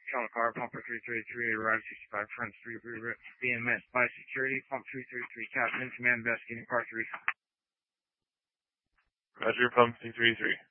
Charlie Car, Pumper 333, arrived 65 front street, being met by security, Pump 333, Captain in command, investigating car 3. Roger, Pump 333.